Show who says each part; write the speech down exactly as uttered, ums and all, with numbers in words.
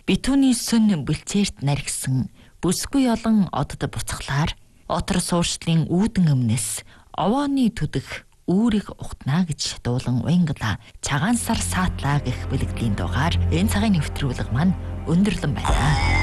Speaker 1: Битүүний сүн бүлцээрт наригсан бүсгүй олон одод буцахлаар отор сууршлын үүдэн өмнөс овооны төдөх үүрэг ухтнаа гэж дуулан уянгала цагаан сар саатлаа гэх бэлгэдлийн дугаар энэ цагийн нэвтрүүлэг маань өндөрлөн байна.